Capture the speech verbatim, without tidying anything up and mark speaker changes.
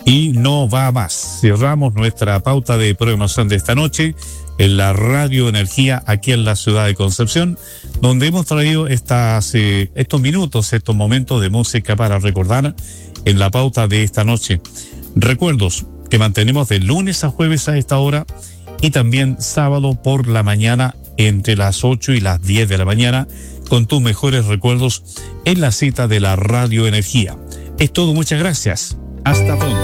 Speaker 1: Y no va más. Cerramos nuestra pauta de programación de esta noche en la Radio Energía aquí en la ciudad de Concepción, donde hemos traído estas, eh, estos minutos, estos momentos de música para recordar en la pauta de esta noche. Recuerdos que mantenemos de lunes a jueves a esta hora y también sábado por la mañana entre las ocho y las diez de la mañana con tus mejores recuerdos en la cita de la Radio Energía. Es todo, muchas gracias. Hasta pronto.